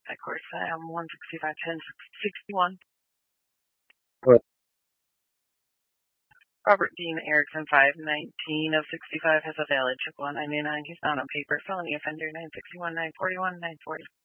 Of course, I am 165, 10, 61. What? Robert Dean Erickson, 519 of 65, has a valid chip 199. He's not on paper. Felony offender, 961, 941, 940.